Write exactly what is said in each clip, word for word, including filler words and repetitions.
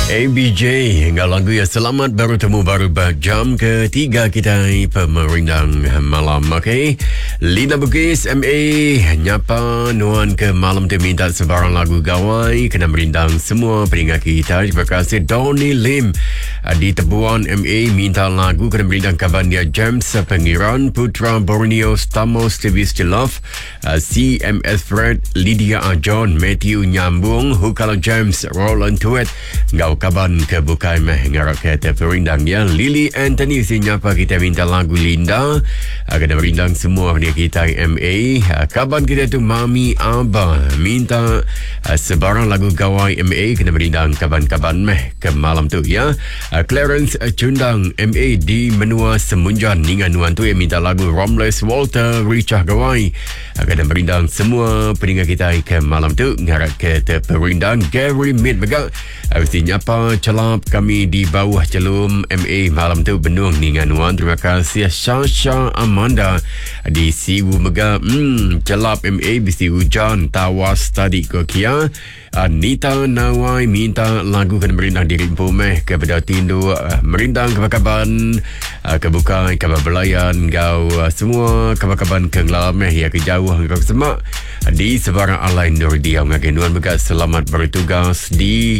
A B J hingga lagu ya selamat baru temu baru jam ketiga kita pemerindang malam. Okey, Lina Bugis M A nyapa nuan ke malam tu minta sebarang lagu gawai kena merindang semua peringkat kita. Terima kasih Donny Lim di Tebuan M A minta lagu kena merindang Kabandia James Pengiran Putra Borneo Stamos Tivis Jelov C M S Fred Lydia John Matthew Nyambung Hukala James Roland Tuet Gau kaban ke bukai meh ngarap kata perindang ya Lily Anthony sinyapa kita minta lagu Linda kena merindang semua dia kita M A. Kaban kita tu Mami Abah minta sebarang lagu gawai M A kena merindang kaban-kaban meh ke malam tu ya. Clarence Cundang M A di Menua Semunjan dengan nuan tu yang minta lagu Romulus Walter Richard gawai kena merindang semua peringkat kita ke malam tu ngarap kata perindang Gary Mid Megak artinya apa celap kami di bawah celum M A malam tu benung dengan nuan. Terima kasih Syasha Amanda di Siwu Mega hmm, celap M A bisi hujan tawas tadi ke kia. Anita Nawai minta lagu kena merindang diri pumeh kepada tindu uh, merindang kabar-kaban uh, kebukai kabar belayan gau uh, semua kabar-kaban kenglameh ya kejauh kau semak di sebarang alain nur dia mengagenuan Mega selamat bertugas di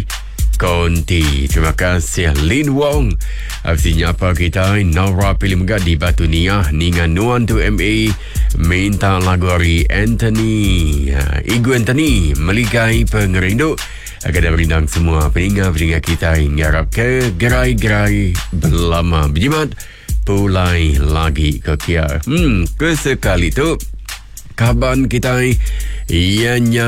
Konti. Terima kasih Lin Wong artinya apa kita Nora pilih Mega di Batu Niah dengan nuan tu M A minta lagu dari Anthony uh, Igu Anthony meligai pengerindu agar merindang semua peningat-peningat kita ngarap ke gerai-gerai berlama berjimat pulai lagi ke kia. Hmm, kesekali tu kaban kita ianya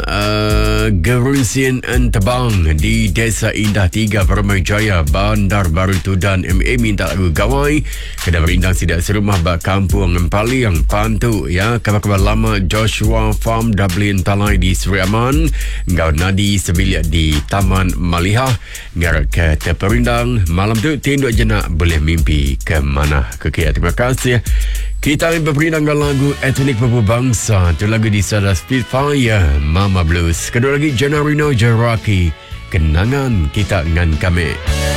uh, Gerusin Entebang di Desa Indah tiga Permai Jaya Bandar Baru Tudan M A minta lagu gawai kena merindang sidak serumah bak kampung Empaliang Pantu ya. Kabar-kabar lama Joshua Farm Dublin Talai di Seri Aman Ngau Nadi Sebilia di Taman Malihah ngarat ke terperindang malam tu tinduk jenak boleh mimpi ke mana ke kia. Terima kasih kita berperindang lagu etnik Papua Bangsa tu lagu di Sada Spitfire Mama Blues. Kedua lagi Janarino Jaraki Kenangan Kita Ngan Kami.